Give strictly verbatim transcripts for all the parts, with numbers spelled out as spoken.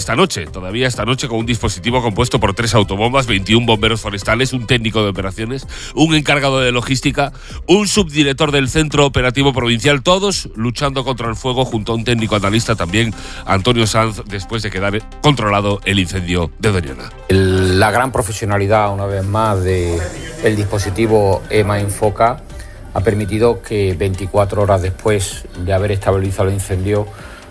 esta noche, todavía esta noche, con un dispositivo compuesto por tres autobombas, veintiún bomberos forestales, un técnico de operaciones, un encargado de logística, un subdirector del Centro Operativo Provincial, todos luchando contra el fuego junto a un técnico analista también, Antonio Sanz, después de quedar controlado el incendio de Doñana. El, la gran profesionalidad, una vez más, del dispositivo EMA Infoca ha permitido que veinticuatro horas después de haber estabilizado el incendio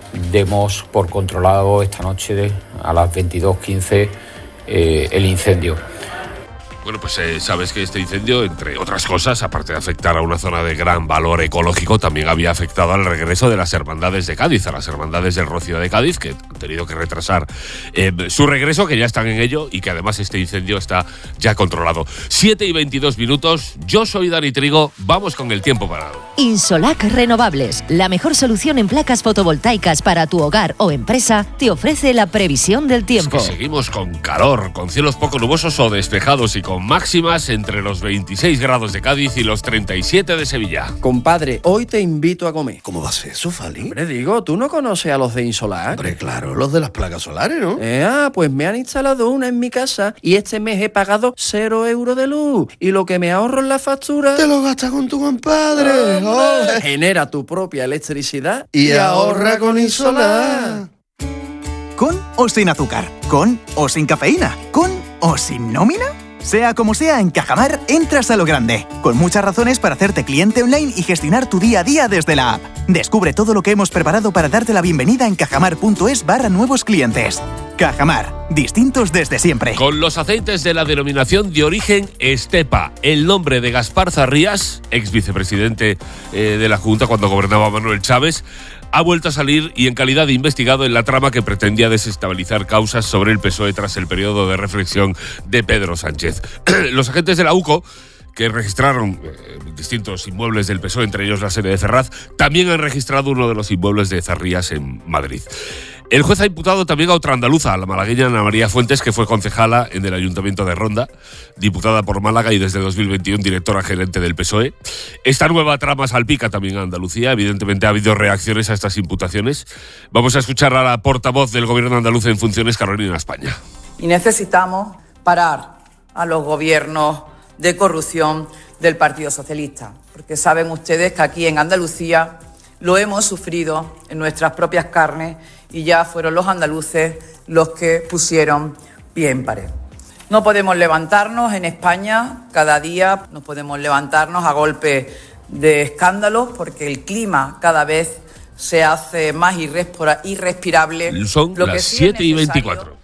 demos por controlado esta noche de, a las veintidós quince eh, el incendio. Bueno, pues eh, sabes que este incendio, entre otras cosas, aparte de afectar a una zona de gran valor ecológico, también había afectado al regreso de las hermandades de Cádiz, a las hermandades del Rocío de Cádiz, que han tenido que retrasar eh, su regreso, que ya están en ello y que además este incendio está ya controlado. siete y veintidós minutos, yo soy Dani Trigo, vamos con el tiempo parado. Insolac Renovables, la mejor solución en placas fotovoltaicas para tu hogar o empresa, te ofrece la previsión del tiempo. Es que seguimos con calor, con cielos poco nubosos o despejados y con con máximas entre los veintiséis grados de Cádiz y los treinta y siete de Sevilla. Compadre, hoy te invito a comer. ¿Cómo va a ser eso, Fali? Hombre, digo, ¿tú no conoces a los de Insolac? Hombre, claro, los de las placas solares, ¿no? Eh, ah, pues me han instalado una en mi casa y este mes he pagado cero euros de luz. Y lo que me ahorro en la factura... ¡Te lo gastas con tu compadre! ¡Oh! Genera tu propia electricidad y, y ahorra con Insolac. ¿Con o sin azúcar? ¿Con o sin cafeína? ¿Con o sin nómina? Sea como sea, en Cajamar entras a lo grande, con muchas razones para hacerte cliente online y gestionar tu día a día desde la app. Descubre todo lo que hemos preparado para darte la bienvenida en cajamar.es barra nuevos clientes. Cajamar, distintos desde siempre. Con los aceites de la denominación de origen Estepa, el nombre de Gaspar Zarrías, ex vicepresidente eh, de la Junta cuando gobernaba Manuel Chávez, ha vuelto a salir y en calidad de investigado en la trama que pretendía desestabilizar causas sobre el P S O E tras el periodo de reflexión de Pedro Sánchez. Los agentes de la U C O, que registraron eh, distintos inmuebles del P S O E, entre ellos la sede de Ferraz, también han registrado uno de los inmuebles de Zarrías en Madrid. El juez ha imputado también a otra andaluza, a la malagueña Ana María Fuentes, que fue concejala en el Ayuntamiento de Ronda, diputada por Málaga y desde dos mil veintiuno directora gerente del P S O E. Esta nueva trama salpica también a Andalucía. Evidentemente ha habido reacciones a estas imputaciones. Vamos a escuchar a la portavoz del gobierno andaluz en funciones, Carolina España. Y necesitamos parar a los gobiernos de corrupción del Partido Socialista, porque saben ustedes que aquí en Andalucía lo hemos sufrido en nuestras propias carnes y ya fueron los andaluces los que pusieron pie en pared. No podemos levantarnos en España cada día, no podemos levantarnos a golpe de escándalos porque el clima cada vez se hace más irrespirable. Son lo las que sí siete y veinticuatro.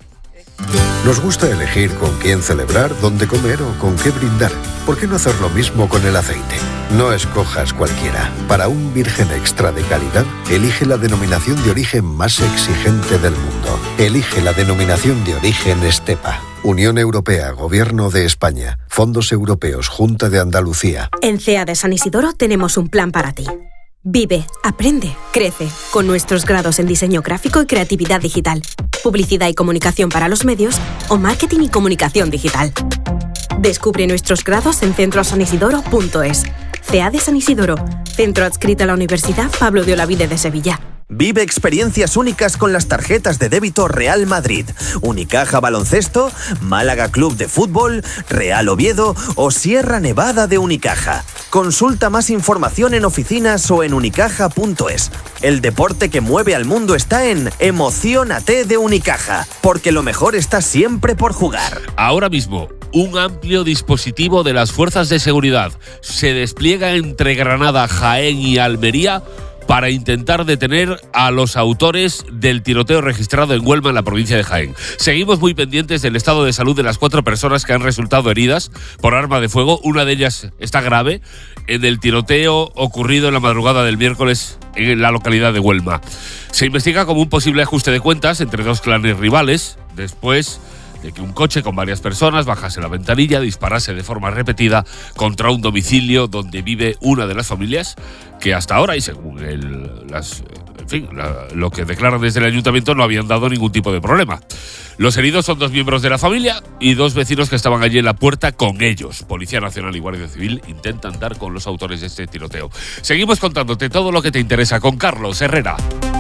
Nos gusta elegir con quién celebrar, dónde comer o con qué brindar. ¿Por qué no hacer lo mismo con el aceite? No escojas cualquiera. Para un virgen extra de calidad, elige la denominación de origen más exigente del mundo. Elige la denominación de origen Estepa. Unión Europea, Gobierno de España, Fondos Europeos, Junta de Andalucía. En C E A de San Isidoro tenemos un plan para ti. Vive, aprende, crece, con nuestros grados en diseño gráfico y creatividad digital, publicidad y comunicación para los medios o marketing y comunicación digital. Descubre nuestros grados en centro san isidoro punto es. C E A de San Isidoro, centro adscrito a la Universidad Pablo de Olavide de Sevilla. Vive experiencias únicas con las tarjetas de débito Real Madrid, Unicaja Baloncesto, Málaga Club de Fútbol, Real Oviedo o Sierra Nevada de Unicaja. Consulta más información en oficinas o en unicaja punto es. El deporte que mueve al mundo está en Emociónate de Unicaja, porque lo mejor está siempre por jugar. Ahora mismo, un amplio dispositivo de las fuerzas de seguridad se despliega entre Granada, Jaén y Almería para intentar detener a los autores del tiroteo registrado en Huelva, en la provincia de Jaén. Seguimos muy pendientes del estado de salud de las cuatro personas que han resultado heridas por arma de fuego. Una de ellas está grave en el tiroteo ocurrido en la madrugada del miércoles en la localidad de Huelva. Se investiga como un posible ajuste de cuentas entre dos clanes rivales, después de que un coche con varias personas bajase la ventanilla, disparase de forma repetida contra un domicilio donde vive una de las familias que hasta ahora, y según el, las, en fin, la, lo que declaran desde el ayuntamiento, no habían dado ningún tipo de problema. Los heridos son dos miembros de la familia y dos vecinos que estaban allí en la puerta con ellos. Policía Nacional y Guardia Civil intentan dar con los autores de este tiroteo. Seguimos contándote todo lo que te interesa con Carlos Herrera.